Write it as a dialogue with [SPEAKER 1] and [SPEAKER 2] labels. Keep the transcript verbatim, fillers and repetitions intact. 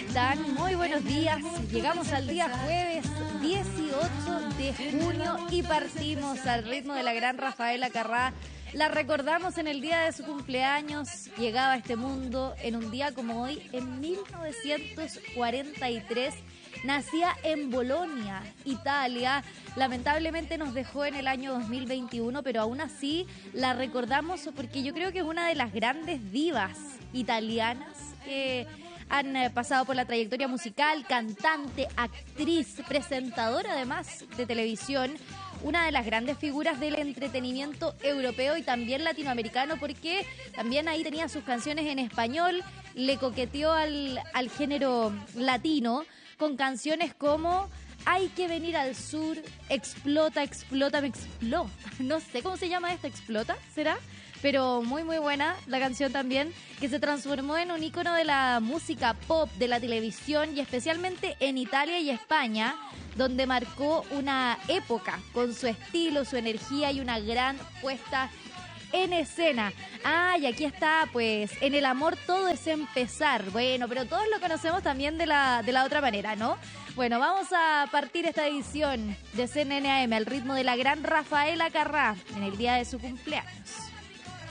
[SPEAKER 1] están? Muy buenos días. Llegamos al día jueves dieciocho de junio y partimos al ritmo de la gran Rafaela Carrá. La recordamos en el día de su cumpleaños. Llegaba a este mundo en un día como hoy, en mil novecientos cuarenta y tres. Nacía en Bolonia, Italia. Lamentablemente nos dejó en el año dos mil veintiuno, pero aún así la recordamos porque yo creo que es una de las grandes divas italianas que han pasado por la trayectoria musical, cantante, actriz, presentadora además de televisión, una de las grandes figuras del entretenimiento europeo y también latinoamericano, porque también ahí tenía sus canciones en español, le coqueteó al, al género latino con canciones como Hay que venir al sur, Explota, explota, me explota. No sé cómo se llama esta, ¿Explota? ¿Será? Pero muy muy buena la canción también, que se transformó en un ícono de la música pop, de la televisión y especialmente en Italia y España, donde marcó una época con su estilo, su energía y una gran puesta en escena. Ah, y aquí está, pues, en el amor todo es empezar. Bueno, pero todos lo conocemos también de la, de la otra manera, ¿no? Bueno, vamos a partir esta edición de C N N A M al ritmo de la gran Rafaela Carrá en el día de su cumpleaños.